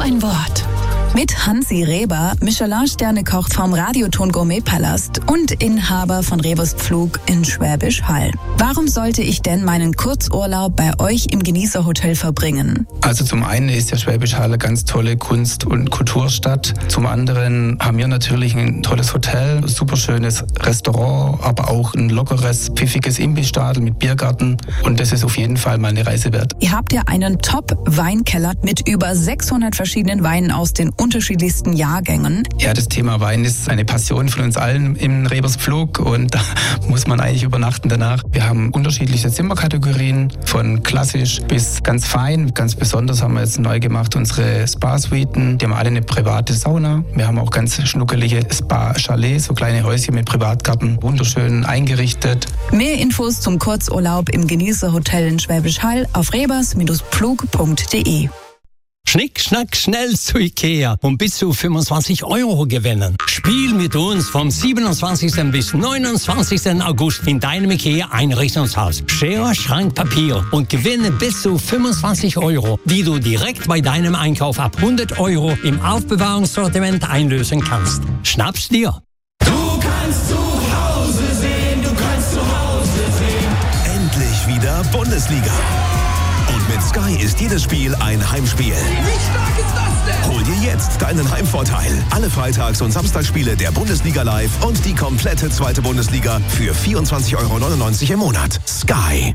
ein Wort. Mit Hansi Reber, Michelin-Sterne-Koch vom Radioton Gourmet-Palast und Inhaber von Rebers Pflug in Schwäbisch Hall. Warum sollte ich denn meinen Kurzurlaub bei euch im Genießerhotel verbringen? Also zum einen ist ja Schwäbisch Hall eine ganz tolle Kunst- und Kulturstadt. Zum anderen haben wir natürlich ein tolles Hotel, ein super schönes Restaurant, aber auch ein lockeres, pfiffiges Imbissstadel mit Biergarten. Und das ist auf jeden Fall mal eine Reise wert. Ihr habt ja einen Top-Weinkeller mit über 600 verschiedenen Weinen aus den unterschiedlichsten Jahrgängen. Ja, das Thema Wein ist eine Passion von uns allen im Rebers Pflug und da muss man eigentlich übernachten danach. Wir haben unterschiedliche Zimmerkategorien, von klassisch bis ganz fein. Ganz besonders haben wir jetzt neu gemacht unsere Spa-Suiten. Die haben alle eine private Sauna. Wir haben auch ganz schnuckelige Spa-Chalets, so kleine Häuschen mit Privatgarten, wunderschön eingerichtet. Mehr Infos zum Kurzurlaub im Genießerhotel in Schwäbisch Hall auf rebers-pflug.de. Schnick, schnack, schnell zu Ikea und bis zu 25 € gewinnen. Spiel mit uns vom 27. bis 29. August in deinem Ikea-Einrichtungshaus. Schere, Schrank, Papier und gewinne bis zu 25 €, die du direkt bei deinem Einkauf ab 100 € im Aufbewahrungssortiment einlösen kannst. Schnapp's dir! Du kannst zu Hause sehen, du kannst zu Hause sehen. Endlich wieder Bundesliga. Und mit Sky ist jedes Spiel ein Heimspiel. Wie stark ist das denn? Hol dir jetzt deinen Heimvorteil. Alle Freitags- und Samstagsspiele der Bundesliga live und die komplette zweite Bundesliga für 24,99 € im Monat. Sky.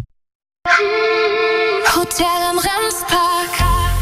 Hotel am Remspark.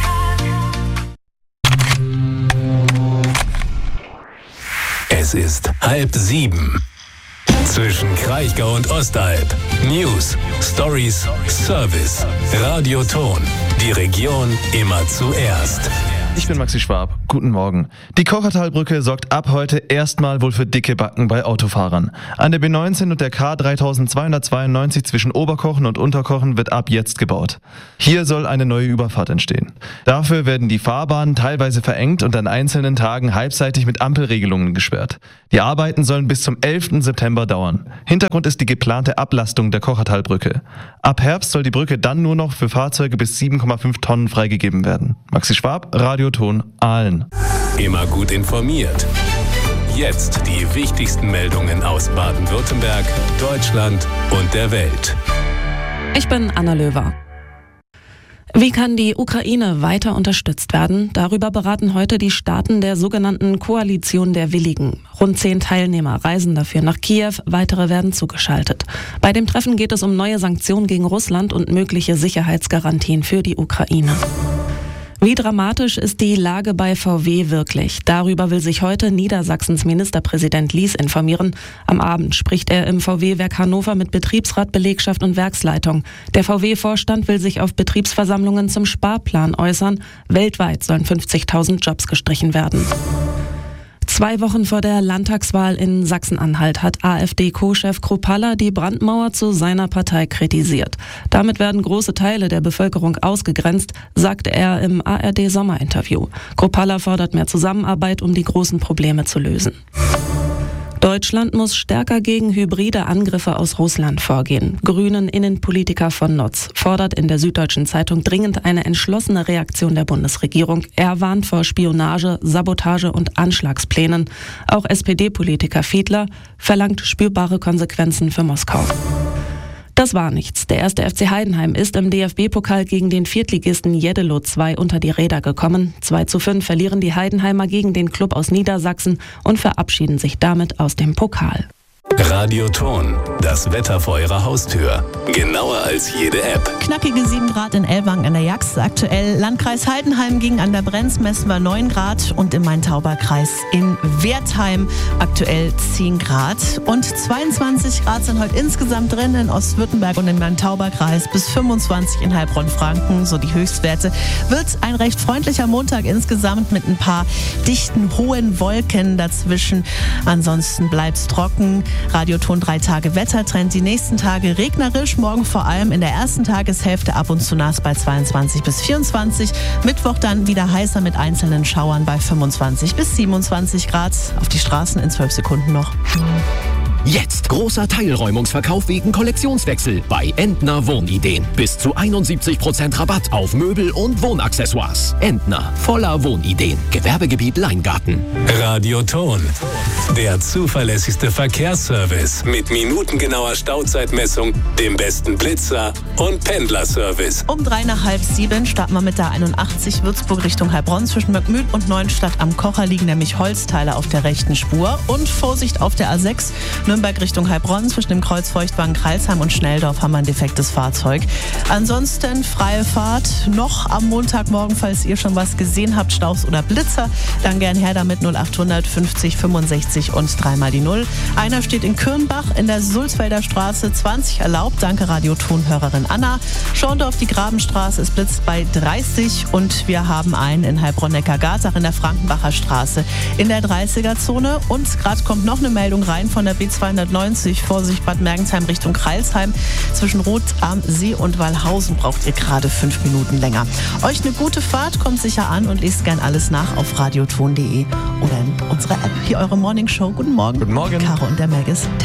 Es ist 6:30. Zwischen Kraichgau und Ostalb. News, Stories, Service. Radioton. Die Region immer zuerst. Ich bin Maxi Schwab. Guten Morgen. Die Kochertalbrücke sorgt ab heute erstmal wohl für dicke Backen bei Autofahrern. An der B19 und der K 3292 zwischen Oberkochen und Unterkochen wird ab jetzt gebaut. Hier soll eine neue Überfahrt entstehen. Dafür werden die Fahrbahnen teilweise verengt und an einzelnen Tagen halbseitig mit Ampelregelungen gesperrt. Die Arbeiten sollen bis zum 11. September dauern. Hintergrund ist die geplante Ablastung der Kochertalbrücke. Ab Herbst soll die Brücke dann nur noch für Fahrzeuge bis 7,5 Tonnen freigegeben werden. Maxi Schwab, Radioton Aalen. Immer gut informiert. Jetzt die wichtigsten Meldungen aus Baden-Württemberg, Deutschland und der Welt. Ich bin Anna Löwer. Wie kann die Ukraine weiter unterstützt werden? Darüber beraten heute die Staaten der sogenannten Koalition der Willigen. Rund 10 Teilnehmer reisen dafür nach Kiew, weitere werden zugeschaltet. Bei dem Treffen geht es um neue Sanktionen gegen Russland und mögliche Sicherheitsgarantien für die Ukraine. Wie dramatisch ist die Lage bei VW wirklich? Darüber will sich heute Niedersachsens Ministerpräsident Lies informieren. Am Abend spricht er im VW-Werk Hannover mit Betriebsrat, Belegschaft und Werksleitung. Der VW-Vorstand will sich auf Betriebsversammlungen zum Sparplan äußern. Weltweit sollen 50.000 Jobs gestrichen werden. 2 Wochen vor der Landtagswahl in Sachsen-Anhalt hat AfD-Co-Chef Kruppalla die Brandmauer zu seiner Partei kritisiert. Damit werden große Teile der Bevölkerung ausgegrenzt, sagte er im ARD-Sommerinterview. Kruppalla fordert mehr Zusammenarbeit, um die großen Probleme zu lösen. Deutschland muss stärker gegen hybride Angriffe aus Russland vorgehen. Grünen-Innenpolitiker von Notz fordert in der Süddeutschen Zeitung dringend eine entschlossene Reaktion der Bundesregierung. Er warnt vor Spionage, Sabotage und Anschlagsplänen. Auch SPD-Politiker Fiedler verlangt spürbare Konsequenzen für Moskau. Das war nichts. Der 1. FC Heidenheim ist im DFB-Pokal gegen den Viertligisten Jeddelo 2 unter die Räder gekommen. 2:5 verlieren die Heidenheimer gegen den Klub aus Niedersachsen und verabschieden sich damit aus dem Pokal. Radioton, das Wetter vor Ihrer Haustür. Genauer als jede App. Knackige 7 Grad in Ellwangen an der Jax. Aktuell Landkreis Heidenheim gegen an der Brenz messen wir 9 Grad und im Main-Tauber-Kreis in Wertheim aktuell 10 Grad. Und 22 Grad sind heute insgesamt drin in Ostwürttemberg und im Main-Tauber-Kreis bis 25 in Heilbronn-Franken, so die Höchstwerte. Wird ein recht freundlicher Montag insgesamt mit ein paar dichten, hohen Wolken dazwischen. Ansonsten bleibt's trocken. Radioton 3 Tage Wettertrend. Die nächsten Tage regnerisch, morgen vor allem in der ersten Tageshälfte ab und zu nass bei 22 bis 24. Mittwoch dann wieder heißer mit einzelnen Schauern bei 25 bis 27 Grad. Auf die Straßen in 12 Sekunden noch. Jetzt großer Teilräumungsverkauf wegen Kollektionswechsel bei Entner Wohnideen. Bis zu 71% Rabatt auf Möbel und Wohnaccessoires. Entner, voller Wohnideen. Gewerbegebiet Leingarten. Radioton. Der zuverlässigste Verkehrsservice mit minutengenauer Stauzeitmessung, dem besten Blitzer und Pendlerservice. Um 6:03 starten wir mit der 81 Würzburg Richtung Heilbronn. Zwischen Möckmühl und Neuenstadt am Kocher liegen nämlich Holzteile auf der rechten Spur. Und Vorsicht auf der A6 Nürnberg Richtung Heilbronn. Zwischen dem Kreuz Feuchtwagen-Kreilsheim und Schnelldorf haben wir ein defektes Fahrzeug. Ansonsten freie Fahrt noch am Montagmorgen, falls ihr schon was gesehen habt, Staus oder Blitzer. Dann gern her damit 0800 50 65 und 3 die 0. Einer steht in Kürnbach in der Sulzfelder Straße 20 erlaubt. Danke Radiotonhörerin Anna. Schorndorf die Grabenstraße, es blitzt bei 30 und wir haben einen in Heilbronn-Neckargarzach in der Frankenbacher Straße in der 30er-Zone. Und gerade kommt noch eine Meldung rein von der B290, Vorsicht Bad Mergensheim Richtung Kreilsheim. Zwischen Rot am See und Wallhausen braucht ihr gerade 5 Minuten länger. Euch eine gute Fahrt, kommt sicher an und lest gern alles nach auf radioton.de oder in unserer App. Hier eure Morning Show. Guten Morgen. Guten Morgen. Caro und der Megis.